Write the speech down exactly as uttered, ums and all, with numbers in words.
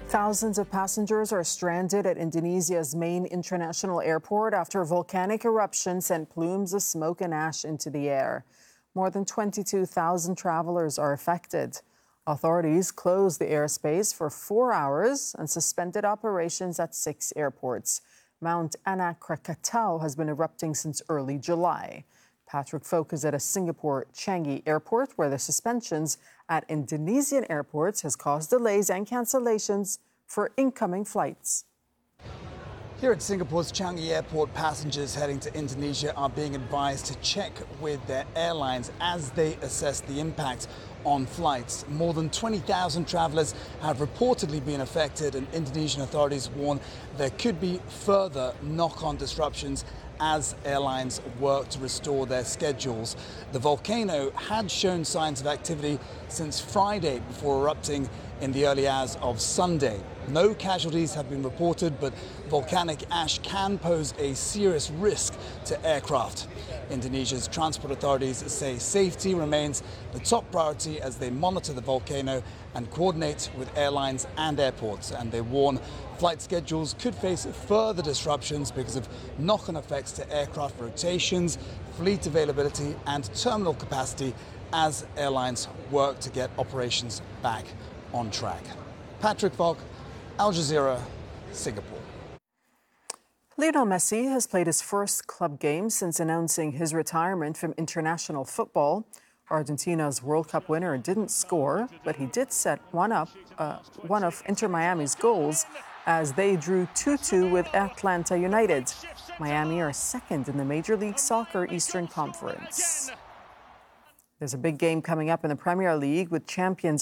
Thousands of passengers are stranded at Indonesia's main international airport after a volcanic eruption sent plumes of smoke and ash into the air. More than twenty-two thousand travelers are affected. Authorities closed the airspace for four hours and suspended operations at six airports. Mount Anak Krakatau has been erupting since early July. Patrick Folk is at a Singapore Changi airport where the suspensions at Indonesian airports has caused delays and cancellations for incoming flights. Here at Singapore's Changi Airport, passengers heading to Indonesia are being advised to check with their airlines as they assess the impact on flights. More than twenty thousand travellers have reportedly been affected, and Indonesian authorities warn there could be further knock-on disruptions as airlines work to restore their schedules. The volcano had shown signs of activity since Friday before erupting in the early hours of Sunday. No casualties have been reported, but volcanic ash can pose a serious risk to aircraft. Indonesia's transport authorities say safety remains the top priority as they monitor the volcano and coordinate with airlines and airports. And they warn flight schedules could face further disruptions because of knock-on effects to aircraft rotations, fleet availability and terminal capacity as airlines work to get operations back on track. Patrick Folk, Al Jazeera, Singapore. Lionel Messi has played his first club game since announcing his retirement from international football. Argentina's World Cup winner didn't score, but he did set one up, uh, one of Inter Miami's goals as they drew two two with Atlanta United. Miami are second in the Major League Soccer Eastern Conference. There's a big game coming up in the Premier League with champions